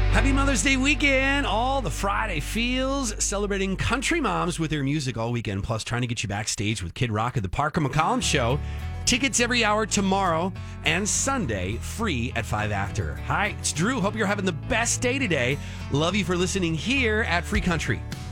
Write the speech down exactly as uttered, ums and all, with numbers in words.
Happy Mother's Day weekend. All the Friday feels, celebrating country moms with their music all weekend, plus trying to get you backstage with Kid Rock at the Parker McCollum Show. Tickets every hour tomorrow and Sunday, free at five after. Hi, it's Drew. Hope you're having the best day today. Love you for listening here at Free Country.